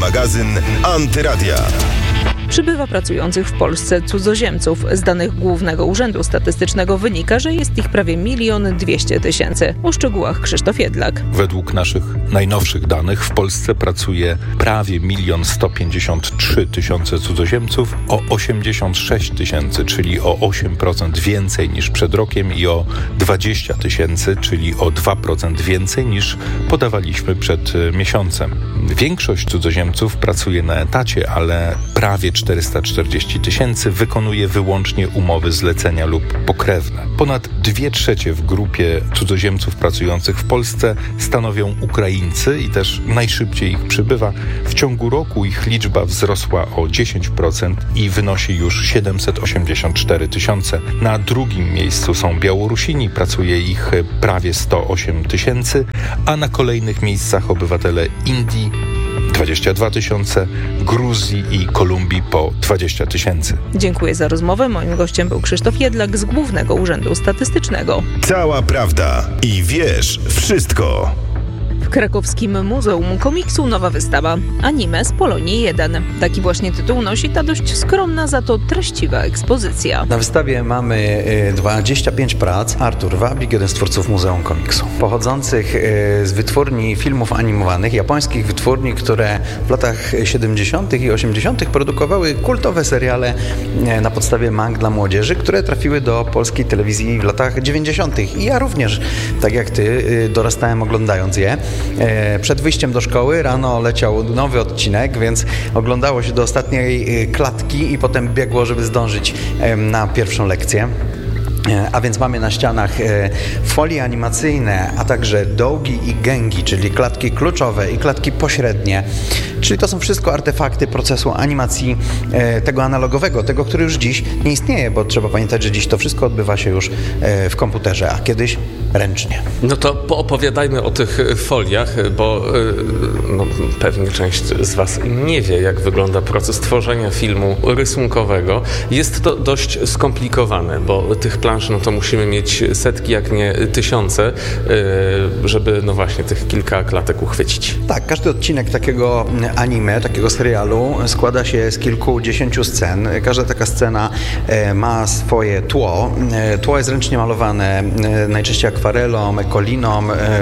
magazyn Antyradia. Przybywa pracujących w Polsce cudzoziemców. Z danych Głównego Urzędu Statystycznego wynika, że jest ich prawie 1 200 000. O szczegółach Krzysztof Jedlak. Według naszych najnowszych danych w Polsce pracuje prawie 1 153 000 cudzoziemców, o 86 000, czyli o 8% więcej niż przed rokiem i o 20 000, czyli o 2% więcej niż podawaliśmy przed miesiącem. Większość cudzoziemców pracuje na etacie, ale prawie 440 000 wykonuje wyłącznie umowy zlecenia lub pokrewne. Ponad 2/3 w grupie cudzoziemców pracujących w Polsce stanowią Ukraińcy i też najszybciej ich przybywa. W ciągu roku ich liczba wzrosła o 10% i wynosi już 784 000. Na drugim miejscu są Białorusini, pracuje ich prawie 108 000, a na kolejnych miejscach obywatele Indii 22 000, Gruzji i Kolumbii po 20 000. Dziękuję za rozmowę. Moim gościem był Krzysztof Jedlak z Głównego Urzędu Statystycznego. Cała prawda i wiesz wszystko. W krakowskim Muzeum Komiksu nowa wystawa Anime z Polonii 1. Taki właśnie tytuł nosi ta dość skromna, za to treściwa ekspozycja. Na wystawie mamy 25 prac. Artur Wabik, jeden z twórców Muzeum Komiksu, pochodzących z wytwórni filmów animowanych, japońskich wytwórni, które w latach 70. i 80. produkowały kultowe seriale na podstawie mang dla młodzieży, które trafiły do polskiej telewizji w latach 90. I ja również, tak jak ty, dorastałem oglądając je. Przed wyjściem do szkoły rano leciał nowy odcinek, więc oglądało się do ostatniej klatki i potem biegło, żeby zdążyć na pierwszą lekcję. A więc mamy na ścianach folie animacyjne, a także dołgi i gęgi, czyli klatki kluczowe i klatki pośrednie. Czyli to są wszystko artefakty procesu animacji tego analogowego, tego, który już dziś nie istnieje, bo trzeba pamiętać, że dziś to wszystko odbywa się już w komputerze, a kiedyś ręcznie. No to poopowiadajmy o tych foliach, bo pewnie część z Was nie wie, jak wygląda proces tworzenia filmu rysunkowego. Jest to dość skomplikowane, bo tych plansz to musimy mieć setki, jak nie tysiące, żeby właśnie tych kilka klatek uchwycić. Tak, każdy odcinek takiego anime, takiego serialu składa się z kilkudziesięciu scen. Każda taka scena ma swoje tło. Tło jest ręcznie malowane, najczęściej akwarelą, ekoliną,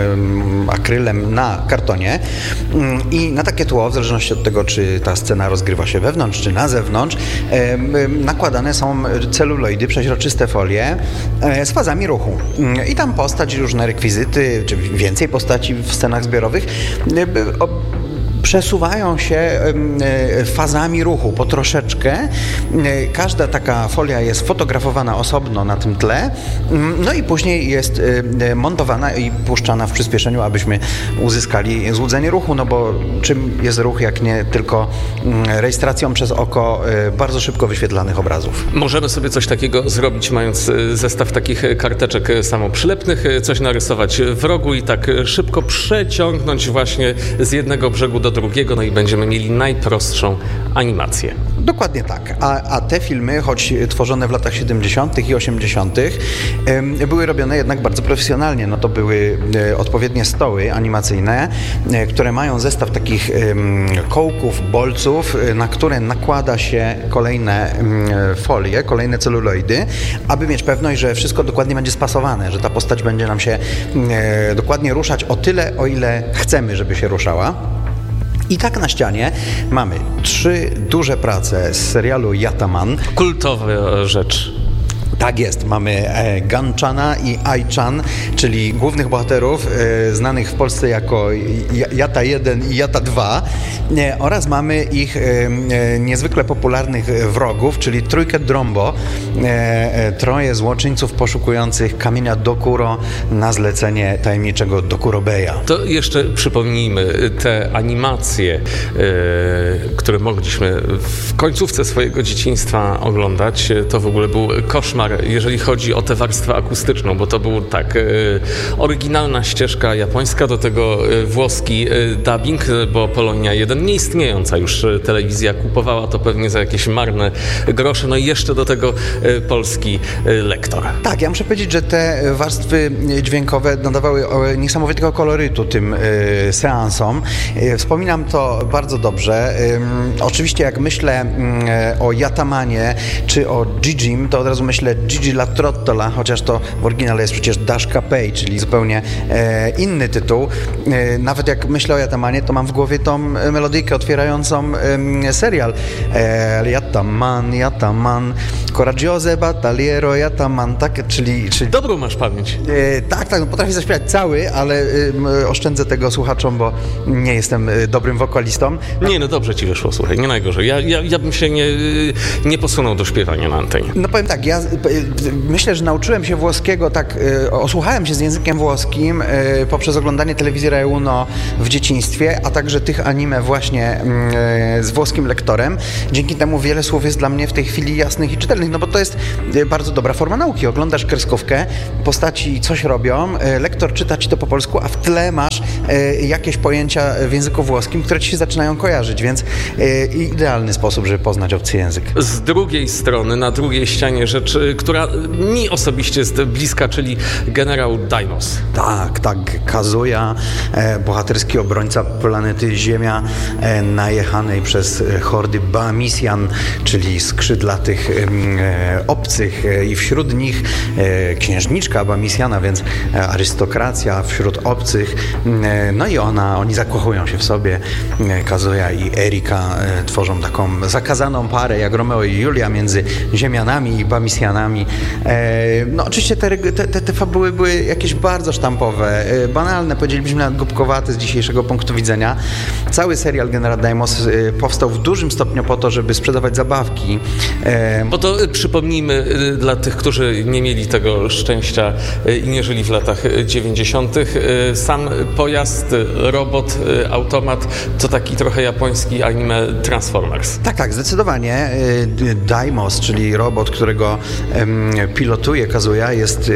akrylem na kartonie i na takie tło, w zależności od tego, czy ta scena rozgrywa się wewnątrz, czy na zewnątrz, nakładane są celuloidy, przeźroczyste folie z fazami ruchu. I tam postać, różne rekwizyty, czy więcej postaci w scenach zbiorowych przesuwają się fazami ruchu po troszeczkę. Każda taka folia jest fotografowana osobno na tym tle, no i później jest montowana i puszczana w przyspieszeniu, abyśmy uzyskali złudzenie ruchu, no bo czym jest ruch, jak nie tylko rejestracją przez oko bardzo szybko wyświetlanych obrazów. Możemy sobie coś takiego zrobić, mając zestaw takich karteczek samoprzylepnych, coś narysować w rogu i tak szybko przeciągnąć właśnie z jednego brzegu do drugiego, no i będziemy mieli najprostszą animację. Dokładnie tak. A te filmy, choć tworzone w latach 70. i 80., były robione jednak bardzo profesjonalnie. No to były odpowiednie stoły animacyjne, które mają zestaw takich kołków, bolców, na które nakłada się kolejne folie, kolejne celuloidy, aby mieć pewność, że wszystko dokładnie będzie spasowane, że ta postać będzie nam się dokładnie ruszać o tyle, o ile chcemy, żeby się ruszała. I tak na ścianie mamy 3 duże prace z serialu Yataman. Kultowa rzecz. Tak jest, mamy Gan-chana i Ai-chan, czyli głównych bohaterów znanych w Polsce jako Yata 1 i Yata 2 oraz mamy ich niezwykle popularnych wrogów, czyli trójkę Drombo, troje złoczyńców poszukujących kamienia Dokuro na zlecenie tajemniczego Dokurobeja. To jeszcze przypomnijmy te animacje, które mogliśmy w końcówce swojego dzieciństwa oglądać. To w ogóle był koszmar koszmar, jeżeli chodzi o tę warstwę akustyczną, bo to był tak, oryginalna ścieżka japońska, do tego włoski dubbing, bo Polonia 1, nieistniejąca już telewizja, kupowała to pewnie za jakieś marne grosze, no i jeszcze do tego polski lektor. Tak, ja muszę powiedzieć, że te warstwy dźwiękowe nadawały niesamowitego kolorytu tym seansom. Wspominam to bardzo dobrze. Oczywiście jak myślę o Yatamanie czy o Gigim, to od razu myślę Gigi la Trottola, chociaż to w oryginale jest przecież Dash Capei, czyli zupełnie inny tytuł. Nawet jak myślę o Yatamanie, to mam w głowie tą melodyjkę otwierającą serial. Yataman, coraggioso battaliero Yataman, tak? Czyli... Dobrą masz pamięć. Tak, no potrafię zaśpiewać cały, ale oszczędzę tego słuchaczom, bo nie jestem dobrym wokalistą. Nie, no dobrze ci wyszło, słuchaj, nie najgorzej. Ja bym się nie posunął do śpiewania na antenie. No powiem tak, ja myślę, że nauczyłem się włoskiego, tak, osłuchałem się z językiem włoskim poprzez oglądanie telewizji Rai Uno w dzieciństwie, a także tych anime właśnie z włoskim lektorem. Dzięki temu wiele słów jest dla mnie w tej chwili jasnych i czytelnych, no bo to jest bardzo dobra forma nauki. Oglądasz kreskówkę, postaci coś robią, lektor czyta ci to po polsku, a w tle masz jakieś pojęcia w języku włoskim, które ci się zaczynają kojarzyć, więc idealny sposób, żeby poznać obcy język. Z drugiej strony, na drugiej ścianie rzecz, która mi osobiście jest bliska, czyli generał Daimos. Tak, Kazuya, bohaterski obrońca planety Ziemia, najechanej przez hordy Baamisjan, czyli skrzydlatych obcych i wśród nich księżniczka Baamisjana, więc arystokracja wśród obcych. No i oni zakochują się w sobie. Kazuya i Erika tworzą taką zakazaną parę jak Romeo i Julia między Ziemianami i Baamisjanami. No oczywiście te fabuły były jakieś bardzo sztampowe, banalne, powiedzielibyśmy nawet głupkowate z dzisiejszego punktu widzenia. Cały serial Generał Daimos powstał w dużym stopniu po to, żeby sprzedawać zabawki. Bo to przypomnijmy dla tych, którzy nie mieli tego szczęścia i nie żyli w latach 90. Sam pojazd, robot, automat to taki trochę japoński anime Transformers. Tak, zdecydowanie. Daimos, czyli robot, którego pilotuje Kazuya, jest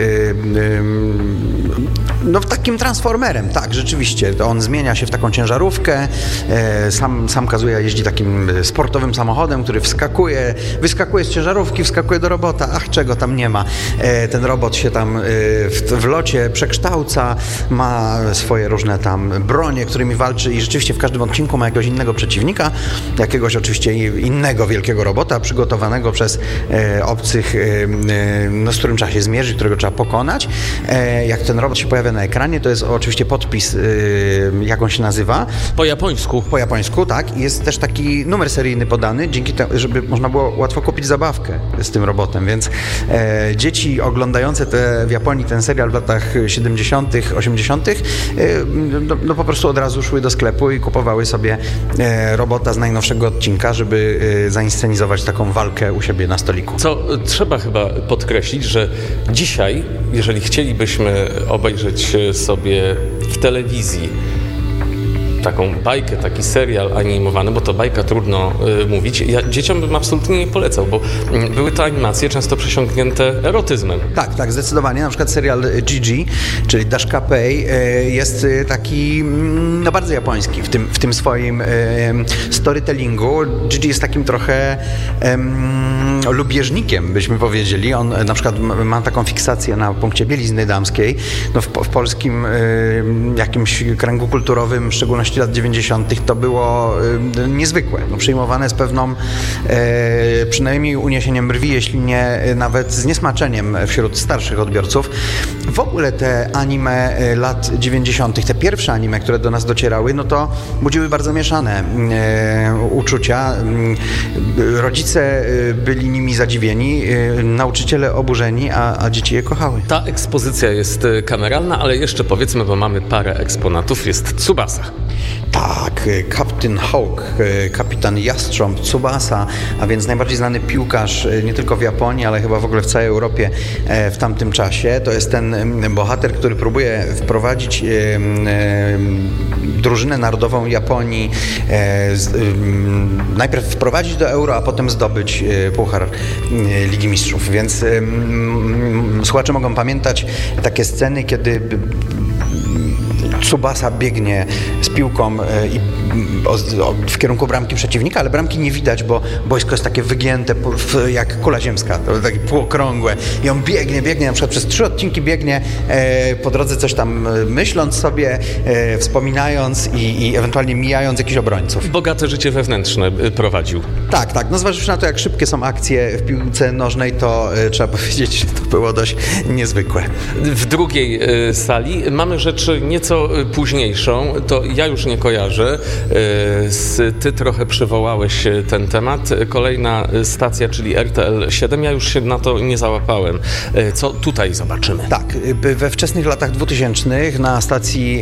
takim transformerem. Tak, rzeczywiście. On zmienia się w taką ciężarówkę. Sam Kazuya jeździ takim sportowym samochodem, który wyskakuje z ciężarówki, wskakuje do robota. Ach, czego tam nie ma. Ten robot się tam w locie przekształca, ma swoje różne tam bronie, którymi walczy i rzeczywiście w każdym odcinku ma jakiegoś innego przeciwnika, jakiegoś oczywiście innego wielkiego robota przygotowanego przez obcych, z którym trzeba się zmierzyć, którego trzeba pokonać. Jak ten robot się pojawia na ekranie, to jest oczywiście podpis, jak on się nazywa. Po japońsku. Po japońsku, tak. I jest też taki numer seryjny podany, dzięki temu, żeby można było łatwo kupić zabawkę z tym robotem, więc dzieci oglądające w Japonii ten serial w latach 70., 80., no po prostu od razu szły do sklepu i kupowały sobie robota z najnowszego odcinka, żeby zainscenizować taką walkę u siebie na stoliku. Co trzeba chyba podkreślić, że dzisiaj, jeżeli chcielibyśmy obejrzeć sobie w telewizji taką bajkę, taki serial animowany, bo to bajka trudno mówić. Ja dzieciom bym absolutnie nie polecał, bo były to animacje często przesiąknięte erotyzmem. Tak, zdecydowanie. Na przykład serial Gigi, czyli Dash Capei, jest taki bardzo japoński w tym swoim storytellingu. Gigi jest takim trochę lubieżnikiem, byśmy powiedzieli. On na przykład ma taką fiksację na punkcie bielizny damskiej. No w polskim jakimś kręgu kulturowym, w szczególności lat 90. to było niezwykłe. Przyjmowane z pewną przynajmniej uniesieniem brwi, jeśli nie nawet zniesmaczeniem wśród starszych odbiorców. W ogóle te anime lat 90., te pierwsze anime, które do nas docierały, no to budziły bardzo mieszane uczucia. Rodzice byli nimi zadziwieni, nauczyciele oburzeni, a dzieci je kochały. Ta ekspozycja jest kameralna, ale jeszcze powiedzmy, bo mamy parę eksponatów, jest Tsubasa. Tak, Captain Hawk, kapitan Jastrząb, Tsubasa, a więc najbardziej znany piłkarz nie tylko w Japonii, ale chyba w ogóle w całej Europie w tamtym czasie. To jest ten bohater, który próbuje wprowadzić drużynę narodową Japonii, najpierw wprowadzić do euro, a potem zdobyć puchar Ligi Mistrzów. Więc słuchacze mogą pamiętać takie sceny, kiedy Tsubasa biegnie z piłką w kierunku bramki przeciwnika, ale bramki nie widać, bo boisko jest takie wygięte jak kula ziemska, takie półokrągłe i on biegnie, na przykład przez 3 odcinki biegnie, po drodze coś tam myśląc sobie, wspominając i ewentualnie mijając jakichś obrońców. Bogate życie wewnętrzne prowadził. Tak, no zważywszy na to, jak szybkie są akcje w piłce nożnej, to trzeba powiedzieć, że to było dość niezwykłe. W drugiej sali mamy rzecz nieco późniejszą, to ja już nie kojarzę. Ty trochę przywołałeś ten temat. Kolejna stacja, czyli RTL 7, ja już się na to nie załapałem. Co tutaj zobaczymy? Tak, we wczesnych latach 2000 na stacji,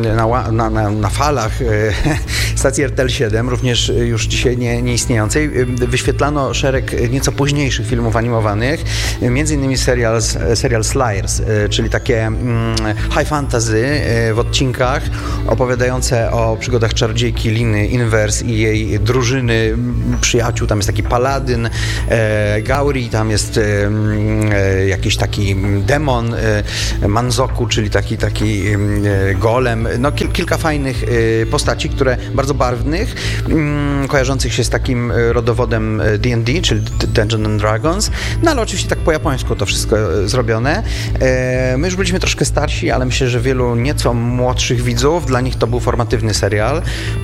na falach stacji RTL 7, również już dzisiaj nie istniejącej, wyświetlano szereg nieco późniejszych filmów animowanych, między innymi serial Slayers, czyli takie high fantasy w odcinkach opowiadające o przygodach czarodziejki Liny Inverse i jej drużyny przyjaciół. Tam jest taki paladyn Gauri, tam jest jakiś taki demon Manzoku, czyli taki golem. No kilka fajnych postaci, które bardzo barwnych, kojarzących się z takim rodowodem D&D, czyli Dungeons and Dragons. No ale oczywiście tak po japońsku to wszystko zrobione. My już byliśmy troszkę starsi, ale myślę, że wielu nieco młodszych widzów, dla nich to był formatywny serial.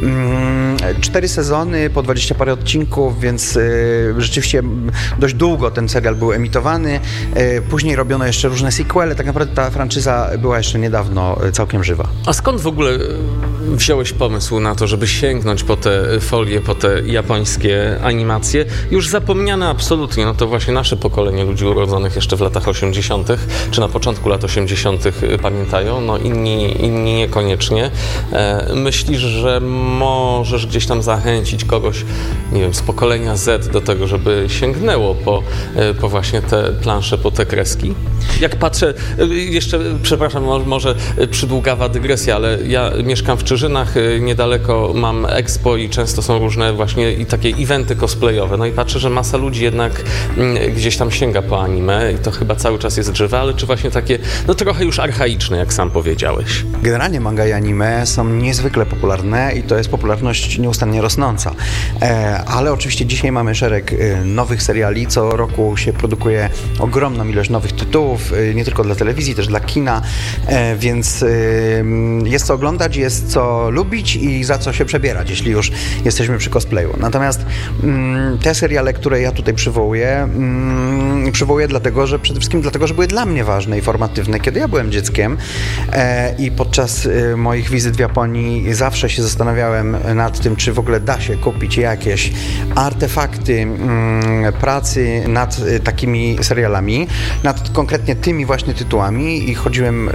4 sezony, po 20 parę odcinków, więc rzeczywiście dość długo ten serial był emitowany. Później robiono jeszcze różne sequele. Tak naprawdę ta franczyza była jeszcze niedawno całkiem żywa. A skąd w ogóle wziąłeś pomysł na to, żeby sięgnąć po te folie, po te japońskie animacje? Już zapomniane absolutnie, no to właśnie nasze pokolenie ludzi urodzonych jeszcze w latach 80., czy na początku lat 80. pamiętają, no inni niekoniecznie. Myślisz, że możesz gdzieś tam zachęcić kogoś, nie wiem, z pokolenia Z do tego, żeby sięgnęło po właśnie te plansze, po te kreski? Jak patrzę, jeszcze, przepraszam, może przydługawa dygresja, ale ja mieszkam w Czyżynach, niedaleko mam Expo i często są różne właśnie i takie eventy cosplayowe. No i patrzę, że masa ludzi jednak gdzieś tam sięga po anime i to chyba cały czas jest żywe, ale czy właśnie takie, no trochę już archaiczne, jak sam powiedziałeś? Generalnie manga i anime są niezwykle popularne i to jest popularność nieustannie rosnąca. Ale oczywiście dzisiaj mamy szereg nowych seriali. Co roku się produkuje ogromną ilość nowych tytułów, nie tylko dla telewizji, też dla kina, więc jest co oglądać, jest co lubić i za co się przebierać, jeśli już jesteśmy przy cosplayu. Natomiast te seriale, które ja tutaj przywołuję dlatego, że przede wszystkim dlatego, że były dla mnie ważne i formatywne, kiedy ja byłem dzieckiem i podczas moich wizyt w Japonii zawsze się zastanawiałem nad tym, czy w ogóle da się kupić jakieś artefakty pracy nad takimi serialami, nad konkretnie tymi właśnie tytułami i chodziłem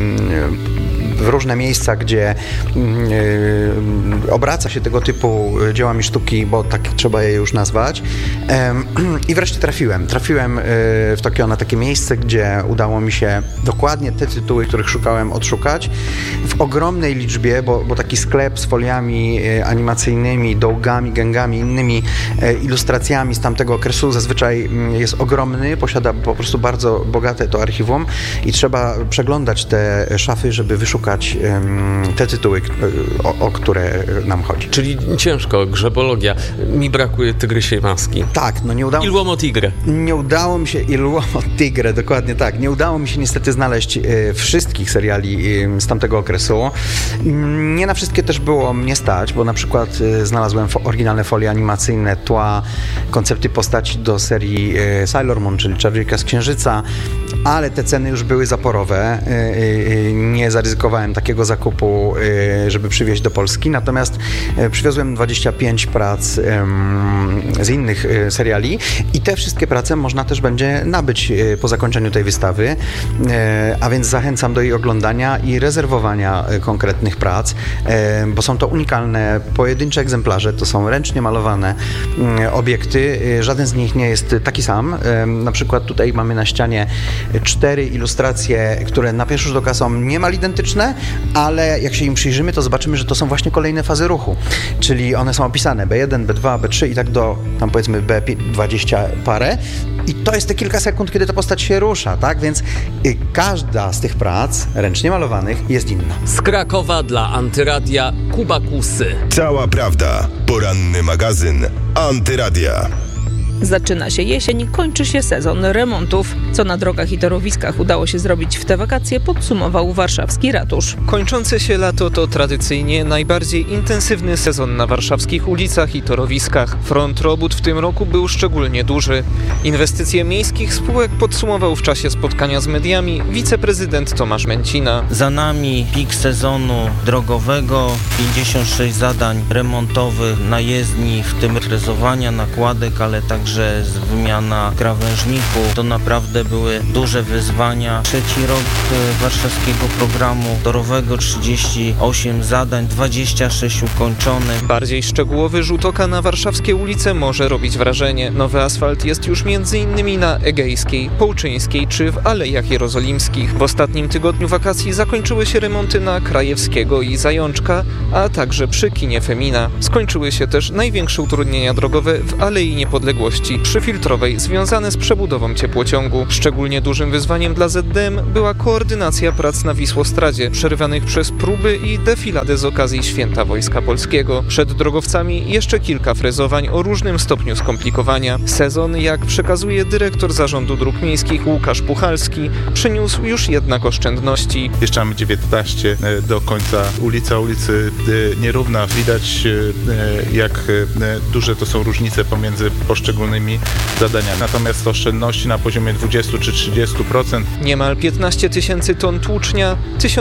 w różne miejsca, gdzie obraca się tego typu dziełami sztuki, bo tak trzeba je już nazwać. I wreszcie trafiłem w Tokio na takie miejsce, gdzie udało mi się dokładnie te tytuły, których szukałem, odszukać w ogromnej liczbie, bo taki sklep z foliami animacyjnymi, dołgami, gęgami, innymi ilustracjami z tamtego okresu zazwyczaj jest ogromny, posiada po prostu bardzo bogate to archiwum i trzeba przeglądać te szafy, żeby wyszukać te tytuły, o które nam chodzi. Czyli ciężko, grzebologia. Mi brakuje Tygrysiej Maski. Tak, no nie udało mi się... Il Uomo Tigre. Nie udało mi się... Il Uomo Tigre, dokładnie tak. Nie udało mi się niestety znaleźć wszystkich seriali z tamtego okresu. Nie na wszystkie też było mnie stać, bo na przykład znalazłem oryginalne folie animacyjne, tła, koncepty postaci do serii Sailor Moon, czyli Czarodziejka z Księżyca, ale te ceny już były zaporowe. Nie zaryzykowałem dokonywałem takiego zakupu, żeby przywieźć do Polski, natomiast przywiozłem 25 prac z innych seriali i te wszystkie prace można też będzie nabyć po zakończeniu tej wystawy, a więc zachęcam do jej oglądania i rezerwowania konkretnych prac, bo są to unikalne, pojedyncze egzemplarze, to są ręcznie malowane obiekty, żaden z nich nie jest taki sam. Na przykład tutaj mamy na ścianie 4 ilustracje, które na pierwszy rzut oka są niemal identyczne, ale jak się im przyjrzymy, to zobaczymy, że to są właśnie kolejne fazy ruchu, czyli one są opisane B1, B2, B3 i tak do tam powiedzmy B20 parę i to jest te kilka sekund, kiedy ta postać się rusza, tak? Więc każda z tych prac ręcznie malowanych jest inna. Z Krakowa dla Antyradia Kuba Kusy. Cała prawda. Poranny magazyn Antyradia. Zaczyna się jesień, kończy się sezon remontów. Co na drogach i torowiskach udało się zrobić w te wakacje, podsumował warszawski ratusz. Kończące się lato to tradycyjnie najbardziej intensywny sezon na warszawskich ulicach i torowiskach. Front robót w tym roku był szczególnie duży. Inwestycje miejskich spółek podsumował w czasie spotkania z mediami wiceprezydent Tomasz Męcina. Za nami pik sezonu drogowego, 56 zadań remontowych na jezdni, w tym frezowania nakładek, ale także wymiana krawężników. To naprawdę były duże wyzwania. Trzeci rok warszawskiego programu torowego, 38 zadań, 26 ukończonych. Bardziej szczegółowy rzut oka na warszawskie ulice może robić wrażenie. Nowy asfalt jest już m.in. na Egejskiej, Połczyńskiej czy w Alejach Jerozolimskich. W ostatnim tygodniu wakacji zakończyły się remonty na Krajewskiego i Zajączka, a także przy kinie Femina. Skończyły się też największe utrudnienia drogowe w Alei Niepodległości przyfiltrowej związane z przebudową ciepłociągu. Szczególnie dużym wyzwaniem dla ZDM była koordynacja prac na Wisłostradzie, przerywanych przez próby i defiladę z okazji Święta Wojska Polskiego. Przed drogowcami jeszcze kilka frezowań o różnym stopniu skomplikowania. Sezon, jak przekazuje dyrektor Zarządu Dróg Miejskich Łukasz Puchalski, przyniósł już jednak oszczędności. Jeszcze mamy 19 do końca ulicy nierówna. Widać, jak duże to są różnice pomiędzy poszczególnymi zadaniami. Natomiast oszczędności na poziomie 20 czy 30%. Niemal 15 tysięcy ton tłucznia,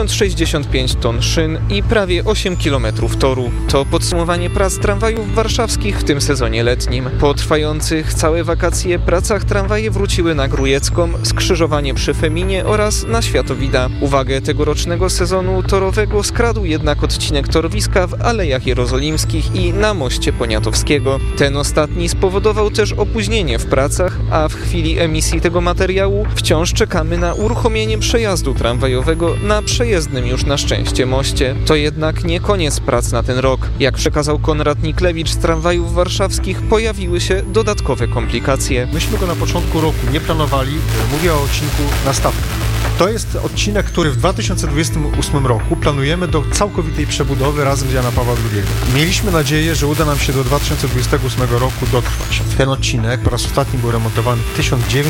1065 ton szyn i prawie 8 kilometrów toru. To podsumowanie prac tramwajów warszawskich w tym sezonie letnim. Po trwających całe wakacje pracach tramwaje wróciły na Grujecką, skrzyżowanie przy Feminie oraz na Światowida. Uwagę tegorocznego sezonu torowego skradł jednak odcinek torowiska w Alejach Jerozolimskich i na moście Poniatowskiego. Ten ostatni spowodował też opóźnienie w pracach, a w chwili emisji tego materiału wciąż czekamy na uruchomienie przejazdu tramwajowego na przejezdnym już na szczęście moście. To jednak nie koniec prac na ten rok. Jak przekazał Konrad Niklewicz z tramwajów warszawskich, pojawiły się dodatkowe komplikacje. Myśmy go na początku roku nie planowali, mówię o odcinku na stawkę. To jest odcinek, który w 2028 roku planujemy do całkowitej przebudowy razem z Jana Pawła II. Mieliśmy nadzieję, że uda nam się do 2028 roku dotrwać. Ten odcinek po raz ostatni był remontowany w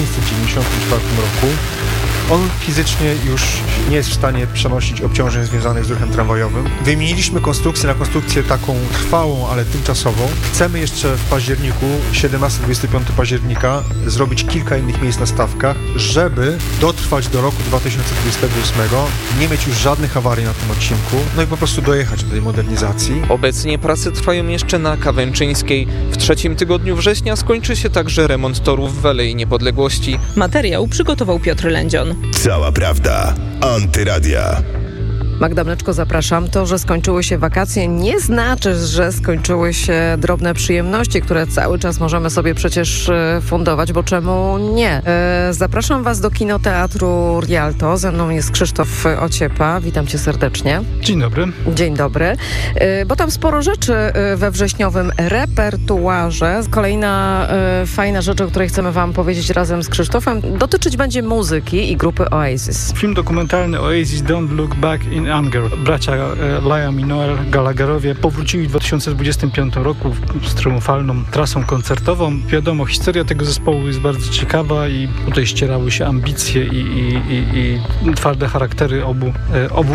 1994 roku. On fizycznie już nie jest w stanie przenosić obciążeń związanych z ruchem tramwajowym. Wymieniliśmy konstrukcję na konstrukcję taką trwałą, ale tymczasową. Chcemy jeszcze w październiku, 17-25 października, zrobić kilka innych miejsc na stawkach, żeby dotrwać do roku 2028, nie mieć już żadnych awarii na tym odcinku, no i po prostu dojechać do tej modernizacji. Obecnie prace trwają jeszcze na Kawęczyńskiej. W trzecim tygodniu września skończy się także remont torów w Alei Niepodległości. Materiał przygotował Piotr Lędzion. Cała prawda. Antyradia. Magda Mleczko, zapraszam. To, że skończyły się wakacje, nie znaczy, że skończyły się drobne przyjemności, które cały czas możemy sobie przecież fundować, bo czemu nie? Zapraszam Was do Kinoteatru Rialto. Ze mną jest Krzysztof Ociepa. Witam Cię serdecznie. Dzień dobry. Dzień dobry. Bo tam sporo rzeczy we wrześniowym repertuarze. Kolejna fajna rzecz, o której chcemy Wam powiedzieć razem z Krzysztofem, dotyczyć będzie muzyki i grupy Oasis. Film dokumentalny Oasis Don't Look Back in Anger. Bracia Liam i Noel Gallagherowie powrócili w 2025 roku z triumfalną trasą koncertową. Wiadomo, historia tego zespołu jest bardzo ciekawa i tutaj ścierały się ambicje i twarde charaktery obu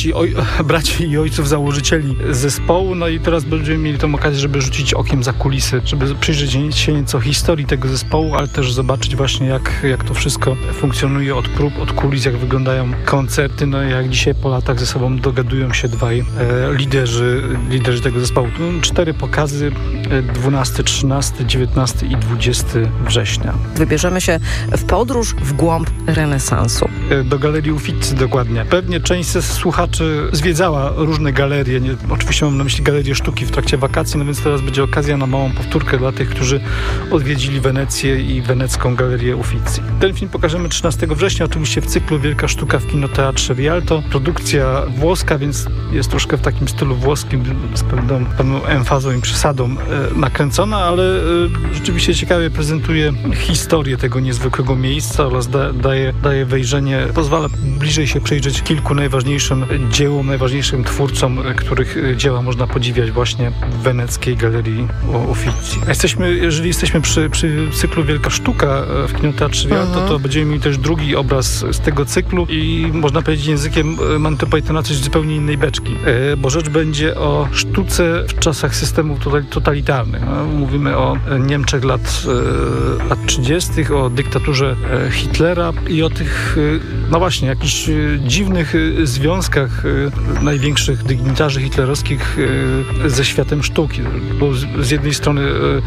braci i ojców założycieli zespołu. No i teraz będziemy mieli tą okazję, żeby rzucić okiem za kulisy, żeby przyjrzeć się nieco historii tego zespołu, ale też zobaczyć właśnie jak to wszystko funkcjonuje od prób, od kulis, jak wyglądają koncerty. No jak dzisiaj po latach między sobą dogadują się dwaj liderzy tego zespołu. 4 pokazy, 12, 13, 19 i 20 września. Wybierzemy się w podróż w głąb renesansu. Do Galerii Uffizi dokładnie. Pewnie część ze słuchaczy zwiedzała różne galerie. Oczywiście mam na myśli galerię sztuki w trakcie wakacji, no więc teraz będzie okazja na małą powtórkę dla tych, którzy odwiedzili Wenecję i wenecką Galerię Uffizi. Ten film pokażemy 13 września, oczywiście w cyklu Wielka Sztuka w Kinoteatrze Rialto. Produkcja włoska, więc jest troszkę w takim stylu włoskim, z pewną emfazą i przesadą nakręcona, ale rzeczywiście ciekawie prezentuje historię tego niezwykłego miejsca oraz daje wejrzenie, pozwala bliżej się przyjrzeć kilku najważniejszym dziełom, najważniejszym twórcom, których dzieła można podziwiać właśnie w weneckiej Galerii Uffizi. Jeżeli jesteśmy przy cyklu Wielka Sztuka w Kinoteatrze Rialto, to będziemy mieli też drugi obraz z tego cyklu i można powiedzieć językiem Monty Pythona coś zupełnie innej beczki, bo rzecz będzie o sztuce w czasach systemów totalitarnych. Mówimy o Niemczech lat 30., o dyktaturze Hitlera i o tych, no właśnie, jakichś dziwnych związkach największych dygnitarzy hitlerowskich ze światem sztuki. Bo z jednej strony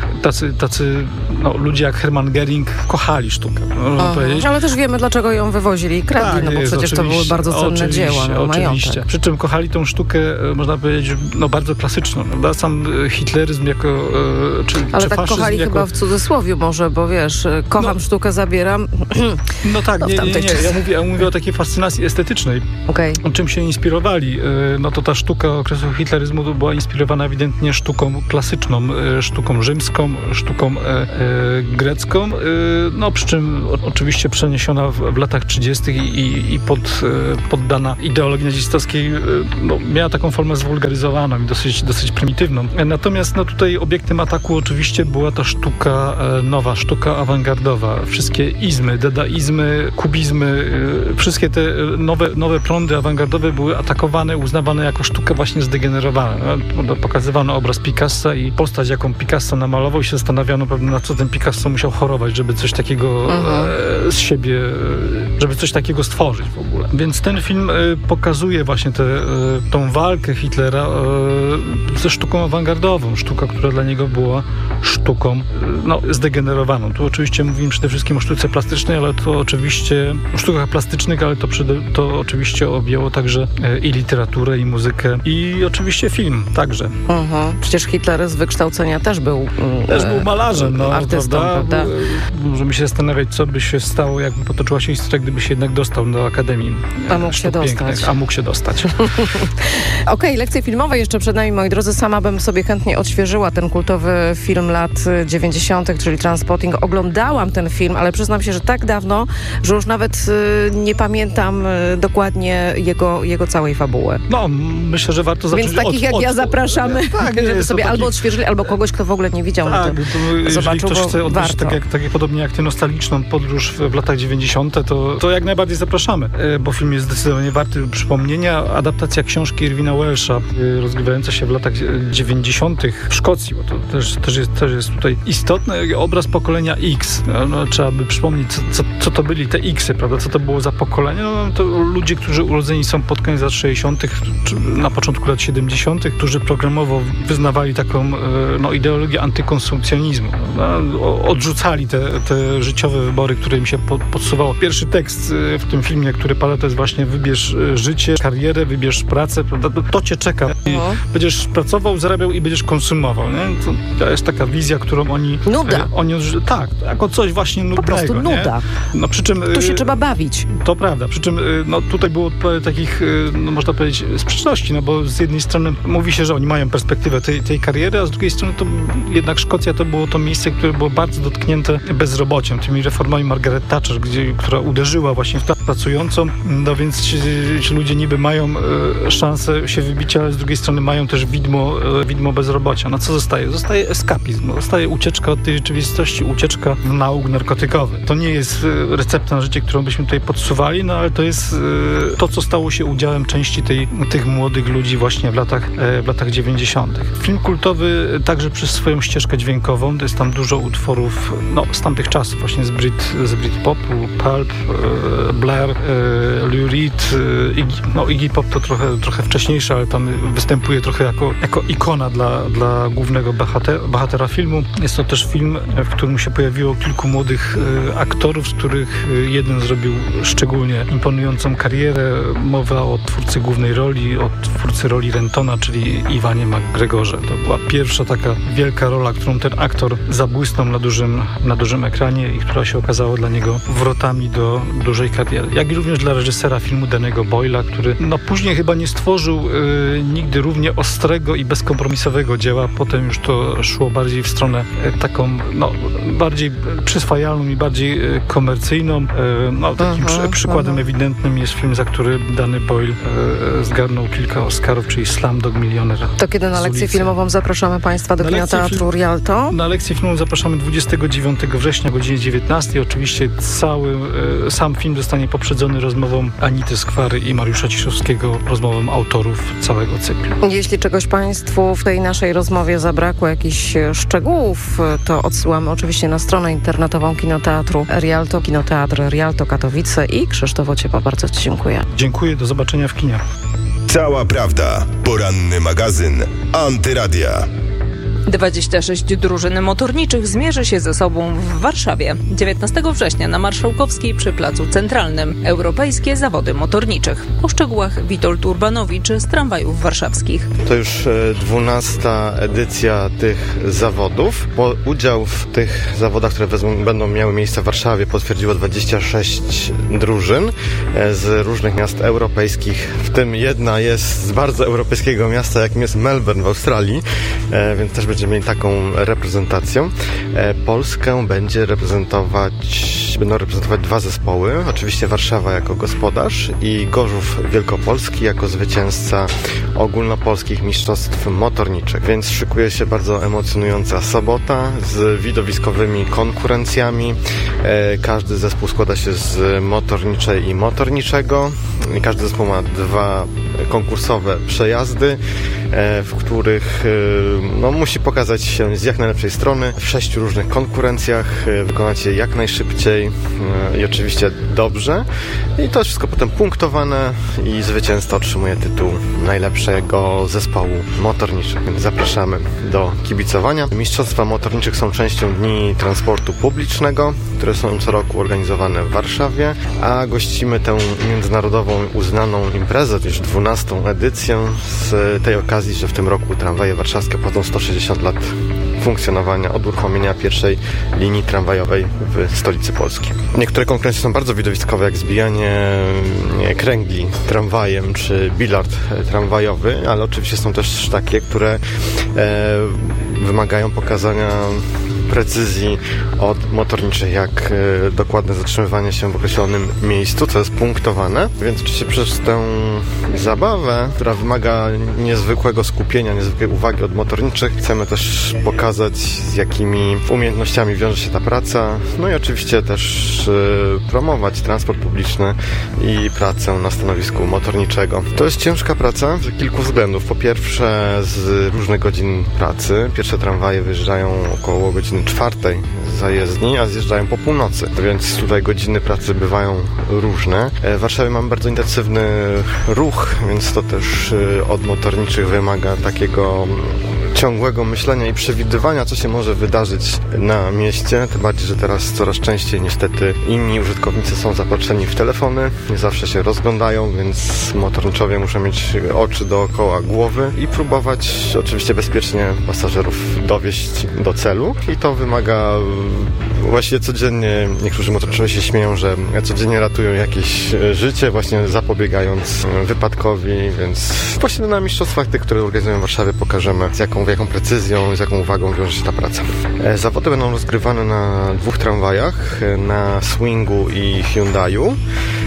tacy ludzie jak Hermann Göring kochali sztukę. Ale też wiemy, dlaczego ją wywozili i kradli, bo przecież to były bardzo cenne dzieła. Oczywiście. Przy czym kochali tą sztukę, można powiedzieć, bardzo klasyczną. Prawda? Sam hitleryzm jako ale tak kochali chyba w cudzysłowiu może, bo wiesz, kocham sztukę, zabieram. No tak, nie. Ja mówię o takiej fascynacji estetycznej. O czym się inspirowali. No to ta sztuka okresu hitleryzmu była inspirowana ewidentnie sztuką klasyczną, sztuką rzymską, sztuką grecką, no przy czym oczywiście przeniesiona w latach 30. i poddana ideologii nazistowskiej, miała taką formę zwulgaryzowaną i dosyć prymitywną. Natomiast tutaj obiektem ataku oczywiście była ta sztuka nowa, sztuka awangardowa. Wszystkie izmy, dadaizmy, kubizmy, wszystkie te nowe prądy awangardowe były atakowane, uznawane jako sztuka właśnie zdegenerowana. Pokazywano obraz Picassa i postać, jaką Picasso namalował i się zastanawiano pewnie, na co ten Picasso musiał chorować, żeby coś takiego z siebie, żeby coś takiego stworzyć w ogóle. Więc ten film pokazuje właśnie tą walkę Hitlera ze sztuką awangardową. Sztuka, która dla niego była sztuką zdegenerowaną. Tu oczywiście mówimy przede wszystkim o sztuce plastycznej, ale to oczywiście o sztukach plastycznych, ale to oczywiście objęło także i literaturę, i muzykę, i oczywiście film także. Przecież Hitler z wykształcenia też był malarzem, artystą, prawda? Możemy się zastanawiać, co by się stało, jakby potoczyła się historia, gdyby się jednak dostał do Akademii mógł się dostać. Okej, lekcje filmowe jeszcze przed nami, moi drodzy. Sama bym sobie chętnie odświeżyła ten kultowy film lat 90., czyli Trainspotting. Oglądałam ten film, ale przyznam się, że tak dawno, że już nawet nie pamiętam dokładnie jego całej fabuły. Myślę, że warto zacząć. Więc takich jak ja zapraszamy, żeby sobie albo odświeżyli, albo kogoś, kto w ogóle nie widział, jeżeli ktoś chce odbyć tak podobnie jak ty nostalgiczną podróż w latach 90., to jak najbardziej zapraszamy, bo film jest zdecydowanie warty przypomnienia. Adaptacja książki Irwina Welsha, rozgrywająca się w latach 90. w Szkocji, bo to też jest tutaj istotne. Obraz pokolenia X. Trzeba by przypomnieć, co to byli te X-y, prawda? Co to było za pokolenie? To ludzie, którzy urodzeni są pod koniec lat 60., czy na początku lat 70., którzy programowo wyznawali taką ideologię antykonsumpcjonizmu. Odrzucali te życiowe wybory, które im się podsuwało. Pierwszy tekst w tym filmie, który pada, to jest właśnie: wybierz życie, karierę, wybierz pracę, prawda? To cię czeka. I będziesz pracował, zarabiał i będziesz konsumował. Nie? To jest taka wizja, którą oni... Nuda. Tak, jako coś właśnie nudnego. Po prostu nuda. Przy czym, tu się trzeba bawić. To prawda. Przy czym tutaj było takich, można powiedzieć, sprzeczności, bo z jednej strony mówi się, że oni mają perspektywę tej kariery, a z drugiej strony to jednak Szkocja to było to miejsce, które było bardzo dotknięte bezrobociem, tymi reformami Margaret Thatcher, która uderzyła właśnie w klasę pracującą, więc ci ludzie niby mają szansę się wybić, ale z drugiej strony mają też widmo bezrobocia. Co zostaje? Zostaje eskapizm, zostaje ucieczka od tej rzeczywistości, ucieczka w nauk narkotykowy. To nie jest recepta na życie, którą byśmy tutaj podsuwali, ale to jest to, co stało się udziałem części tych młodych ludzi właśnie w latach 90. Film kultowy także przez swoją ścieżkę dźwiękową, to jest tam dużo utworów z tamtych czasów, właśnie z Britpopu, Pulp, Black Blair, Lou Reed, Iggy Pop to trochę wcześniejsze, ale tam występuje trochę jako ikona dla głównego bohatera filmu. Jest to też film, w którym się pojawiło kilku młodych aktorów, z których jeden zrobił szczególnie imponującą karierę. Mowa o twórcy głównej roli, o twórcy roli Rentona, czyli Iwanie McGregorze. To była pierwsza taka wielka rola, którą ten aktor zabłysnął na dużym ekranie i która się okazała dla niego wrotami do dużej kariery. Jak i również dla reżysera filmu Danny'ego Boyla, który później chyba nie stworzył nigdy równie ostrego i bezkompromisowego dzieła. Potem już to szło bardziej w stronę taką bardziej przyswajalną i bardziej komercyjną. Takim przykładem ewidentnym jest film, za który Danny Boyle zgarnął kilka Oscarów, czyli Slumdog Millionaire. To kiedy na lekcję filmową zapraszamy Państwa do Kinoteatru Rialto? Na lekcję filmową zapraszamy 29 września o godzinie 19. Oczywiście sam film zostanie poprzedzony rozmową Anity Skwary i Mariusza Ciszowskiego, rozmową autorów całego cyklu. Jeśli czegoś Państwu w tej naszej rozmowie zabrakło, jakichś szczegółów, to odsyłamy oczywiście na stronę internetową Kinoteatru Rialto, Kinoteatr Rialto Katowice i Krzysztof Ociepa. Bardzo Ci dziękuję. Dziękuję, do zobaczenia w kinie. Cała prawda. Poranny magazyn Antyradia. 26 drużyn motorniczych zmierzy się ze sobą w Warszawie 19 września na Marszałkowskiej przy Placu Centralnym. Europejskie zawody motorniczych. O szczegółach Witold Urbanowicz z Tramwajów Warszawskich. To już 12. edycja tych zawodów. Udział w tych zawodach, które będą miały miejsce w Warszawie, potwierdziło 26 drużyn z różnych miast europejskich. W tym jedna jest z bardzo europejskiego miasta, jakim jest Melbourne w Australii, więc też będziemy mieli taką reprezentację. Polskę będą reprezentować dwa zespoły. Oczywiście Warszawa jako gospodarz i Gorzów Wielkopolski jako zwycięzca ogólnopolskich mistrzostw motorniczych. Więc szykuje się bardzo emocjonująca sobota z widowiskowymi konkurencjami. Każdy zespół składa się z motorniczej i motorniczego. Każdy zespół ma dwa konkursowe przejazdy, w których musi pokazać się z jak najlepszej strony w 6 różnych konkurencjach, wykonać je jak najszybciej i oczywiście dobrze. I to wszystko potem punktowane i zwycięzca otrzymuje tytuł najlepszego zespołu motorniczych. Więc zapraszamy do kibicowania. Mistrzostwa motorniczych są częścią Dni Transportu Publicznego, które są co roku organizowane w Warszawie, a gościmy tę międzynarodową uznaną imprezę, już 12. edycję z tej okazji, że w tym roku tramwaje warszawskie obchodzą 160 lat funkcjonowania od uruchomienia pierwszej linii tramwajowej w stolicy Polski. Niektóre konkurencje są bardzo widowiskowe, jak zbijanie kręgli tramwajem czy bilard tramwajowy, ale oczywiście są też takie, które wymagają pokazania precyzji od motorniczych, jak dokładne zatrzymywanie się w określonym miejscu, co jest punktowane. Więc oczywiście przez tę zabawę, która wymaga niezwykłego skupienia, niezwykłej uwagi od motorniczych, chcemy też pokazać, z jakimi umiejętnościami wiąże się ta praca. No i oczywiście też promować transport publiczny i pracę na stanowisku motorniczego. To jest ciężka praca z kilku względów. Po pierwsze, z różnych godzin pracy. Pierwsze tramwaje wyjeżdżają około godziny 4 z zajezdni, a zjeżdżają po północy, więc tutaj godziny pracy bywają różne. W Warszawie mamy bardzo intensywny ruch, więc to też od motorniczych wymaga takiego ciągłego myślenia i przewidywania, co się może wydarzyć na mieście, tym bardziej, że teraz coraz częściej niestety inni użytkownicy są zapatrzeni w telefony, nie zawsze się rozglądają, więc motorniczowie muszą mieć oczy dookoła głowy i próbować oczywiście bezpiecznie pasażerów dowieźć do celu i to wymaga właściwie codziennie, niektórzy motorniczowie się śmieją, że codziennie ratują jakieś życie, właśnie zapobiegając wypadkowi, więc właśnie na mistrzostwach tych, które organizują w Warszawie, pokażemy z jaką precyzją, z jaką uwagą wiąże się ta praca. Zawody będą rozgrywane na 2 tramwajach, na Swingu i Hyundaiu.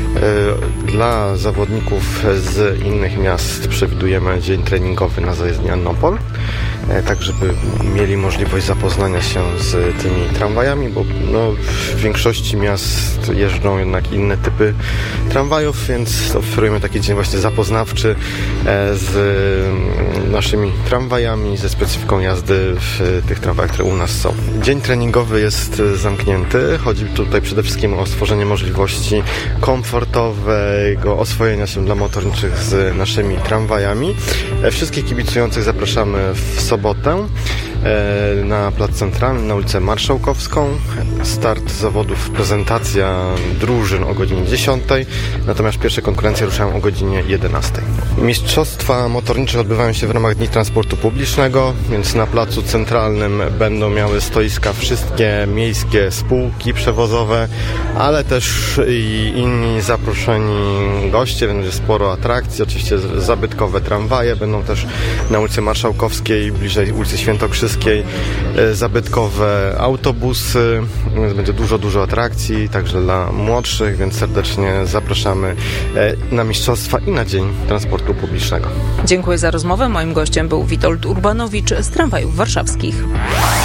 Dla zawodników z innych miast przewidujemy dzień treningowy na zajezdni Annopol. tak żeby mieli możliwość zapoznania się z tymi tramwajami, bo w większości miast jeżdżą jednak inne typy tramwajów, więc oferujemy taki dzień właśnie zapoznawczy z naszymi tramwajami, ze specyfiką jazdy w tych tramwajach, które u nas są. Dzień treningowy jest zamknięty. Chodzi tutaj przede wszystkim o stworzenie możliwości komfortowego oswojenia się dla motorniczych z naszymi tramwajami. Wszystkich kibicujących zapraszamy w sobotę na Plac Centralny, na ulicę Marszałkowską. Start zawodów, prezentacja drużyn o godzinie 10, natomiast pierwsze konkurencje ruszają o godzinie 11. Mistrzostwa motornicze odbywają się w ramach Dni Transportu Publicznego, więc na Placu Centralnym będą miały stoiska wszystkie miejskie spółki przewozowe, ale też i inni zaproszeni goście, będzie sporo atrakcji, oczywiście zabytkowe tramwaje, będą też na ulicy Marszałkowskiej, bliżej ulicy Świętokrzyskiej, zabytkowe autobusy, więc będzie dużo atrakcji, także dla młodszych, więc serdecznie zapraszamy na mistrzostwa i na Dzień Transportu Publicznego. Dziękuję za rozmowę. Moim gościem był Witold Urbanowicz z Tramwajów Warszawskich.